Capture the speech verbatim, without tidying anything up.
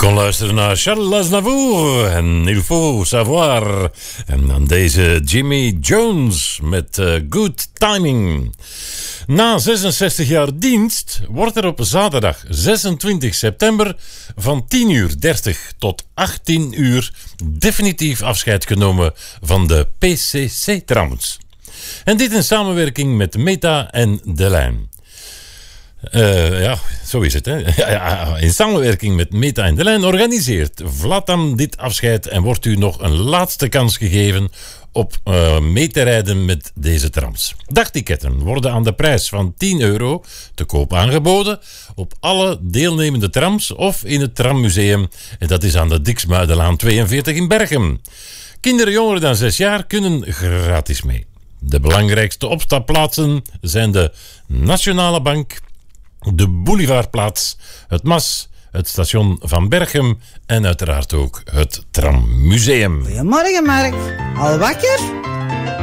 kon luisteren naar Charles Aznavour en Il faut savoir. En dan deze Jimmy Jones met uh, Good Timing. Na zesenzestig jaar dienst wordt er op zaterdag zesentwintig september van tien uur dertig tot achttien uur definitief afscheid genomen van de P C C-trams. En dit in samenwerking met Meta en De Lijn. Uh, ja, zo is het. Hè? Ja, ja, in samenwerking met Meta en De Lijn organiseert Vlatam dit afscheid en wordt u nog een laatste kans gegeven op uh, mee te rijden met deze trams. Dagticketten worden aan de prijs van tien euro te koop aangeboden op alle deelnemende trams of in het Trammuseum. En dat is aan de Diksmuidenlaan tweeënveertig in Berchem. Kinderen jonger dan zes jaar kunnen gratis mee. De belangrijkste opstapplaatsen zijn de Nationale Bank, de Boulevardplaats, het Mas, het station van Berchem en uiteraard ook het Trammuseum. Goedemorgen, Mark. Al wakker?